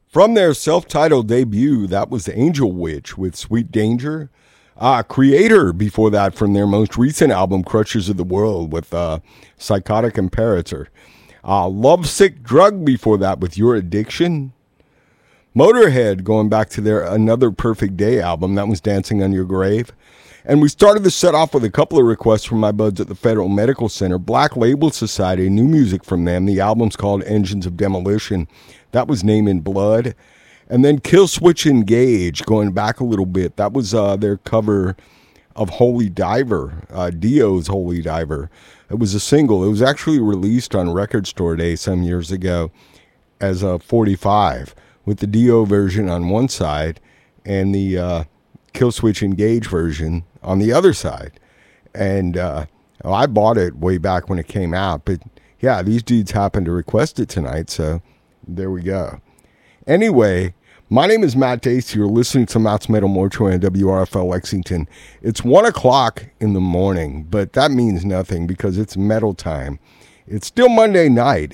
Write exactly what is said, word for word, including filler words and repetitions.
From their self-titled debut, that was Angel Witch with Sweet Danger. Uh, Creator before that from their most recent album, Crushers of the World, with uh, Psychotic Imperator. Uh, Lovesick Drug before that with Your Addiction. Motorhead going back to their Another Perfect Day album, that was Dancing on Your Grave. And we started the set off with a couple of requests from my buds at the Federal Medical Center. Black Label Society, new music from them. The album's called Engines of Demolition. That was Name in Blood. And then Killswitch Engage, going back a little bit. That was uh, their cover of Holy Diver, uh, Dio's Holy Diver. It was a single. It was actually released on Record Store Day some years ago as a forty-five, with the Dio version on one side and the uh, Killswitch Engage version on the other side. And uh, well, I bought it way back when it came out. But yeah, these dudes happened to request it tonight, so there we go. Anyway, my name is Matt Dace. You're listening to Matt's Metal Mortuary on W R F L Lexington. It's one o'clock in the morning, but that means nothing because it's metal time. It's still Monday night.